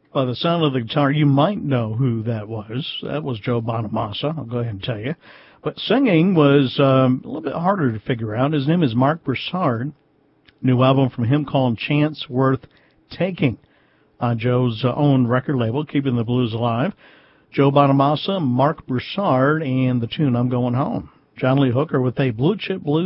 By the sound of the guitar, you might know who that was. That was Joe Bonamassa. I'll go ahead and tell you. But singing was a little bit harder to figure out. His name is Mark Broussard. New album from him called Chance Worth Taking on Joe's own record label, Keeping the Blues Alive. Joe Bonamassa, Mark Broussard, and the tune I'm Going Home. John Lee Hooker with a Blue Chip Blues